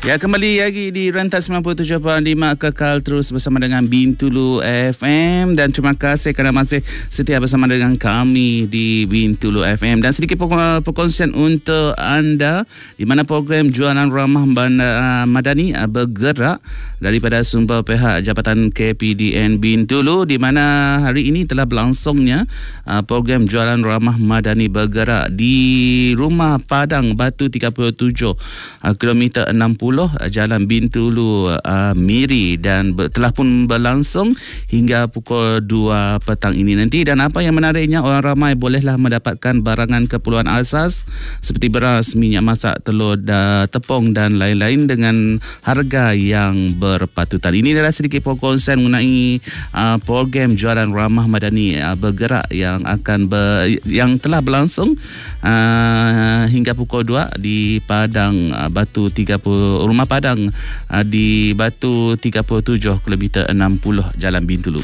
Ya, kembali lagi di Rentas 97.5 kekal terus bersama dengan Bintulu FM, dan terima kasih kerana masih setia bersama dengan kami di Bintulu FM. Dan sedikit perkongsian untuk anda di mana program Jualan Ramah Madani bergerak daripada sumber pihak Jabatan KPDN Bintulu, di mana hari ini telah berlangsungnya program Jualan Ramah Madani bergerak di Rumah Padang Batu 37 kilometer 60 Jalan Bintulu Miri, dan telah pun berlangsung hingga pukul 2 petang ini nanti. Dan apa yang menariknya, orang ramai bolehlah mendapatkan barangan keperluan asas seperti beras, minyak masak, telur, tepung dan lain-lain dengan harga yang berpatutan. Ini adalah sedikit perkongsian mengenai program Jualan Ramah Madani bergerak yang telah berlangsung hingga pukul 2 di Padang Batu 30 Rumah Padang di Batu 37 kilometer 60 Jalan Bintulu.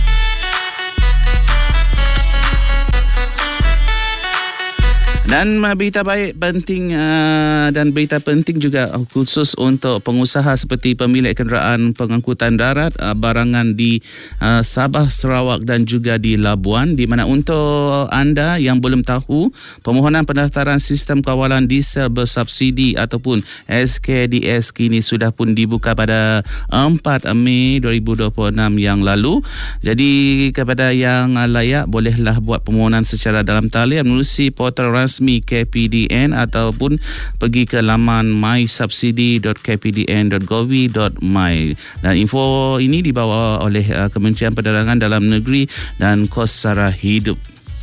Dan berita baik penting dan berita penting juga khusus untuk pengusaha seperti pemilik kenderaan pengangkutan darat barangan di Sabah, Sarawak dan juga di Labuan, di mana untuk anda yang belum tahu, permohonan pendaftaran sistem kawalan diesel bersubsidi ataupun SKDS kini sudah pun dibuka pada 4 Mei 2026 yang lalu. Jadi kepada yang layak, bolehlah buat permohonan secara dalam talian menerusi portal rasmi KPDN ataupun pergi ke laman mysubsidi.kpdn.gov.my. Dan info ini dibawa oleh Kementerian Perdagangan Dalam Negeri dan Kos Sara Hidup.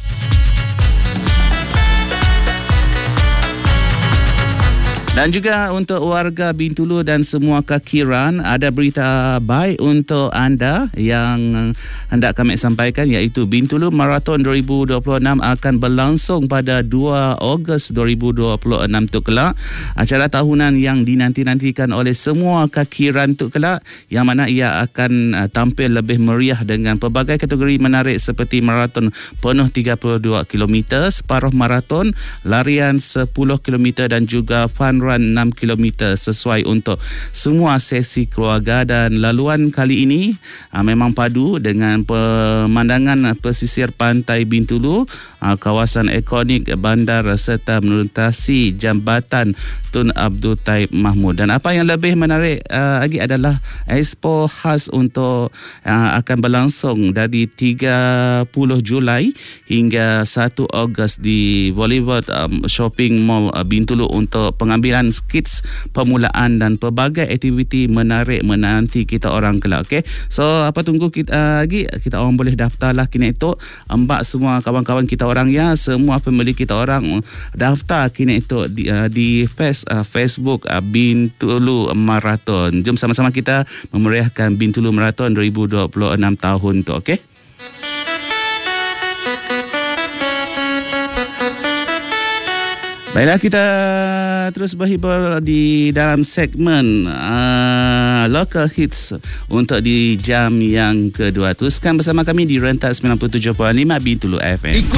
Dan juga untuk warga Bintulu dan semua kakiran, ada berita baik untuk anda yang hendak kami sampaikan, iaitu Bintulu Marathon 2026 akan berlangsung pada 2 Ogos 2026 tu kelak. Acara tahunan yang dinanti-nantikan oleh semua kakiran tu kelak, yang mana ia akan tampil lebih meriah dengan pelbagai kategori menarik seperti maraton penuh 32 km, separuh maraton, larian 10 km dan juga fun run 6 km sesuai untuk semua sesi keluarga. Dan laluan kali ini memang padu dengan pemandangan pesisir pantai Bintulu, kawasan ikonik bandar serta melintasi jambatan Tun Abdul Taib Mahmud. Dan apa yang lebih menarik lagi adalah expo khas untuk akan berlangsung dari 30 Julai hingga 1 Ogos di Bollywood Shopping Mall Bintulu untuk pengambilan skits permulaan dan pelbagai aktiviti menarik menanti kita orang kelak. Okay? So apa tunggu kita lagi? Kita orang boleh daftarlah kini itu. Empat semua kawan-kawan kita orang, ya, semua pemilik kita orang daftar kini itu di Facebook Bintulu Marathon. Jom sama-sama kita memeriahkan Bintulu Marathon 2026 tahun tu. Okey. Baiklah, kita terus berhibur di dalam segmen Local Hits untuk di jam yang kedua. Teruskan bersama kami di Rentas 97.5 Bintulu FM.